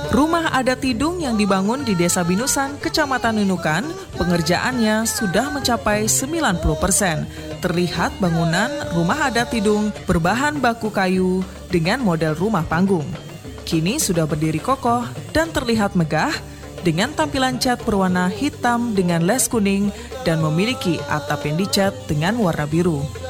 Rumah adat Tidung yang dibangun di Desa Binusan, Kecamatan Nunukan, pengerjaannya sudah mencapai 90%. Terlihat bangunan rumah adat Tidung berbahan baku kayu dengan model rumah panggung. Kini sudah berdiri kokoh dan terlihat megah dengan tampilan cat berwarna hitam dengan les kuning dan memiliki atap yang dicat dengan warna biru.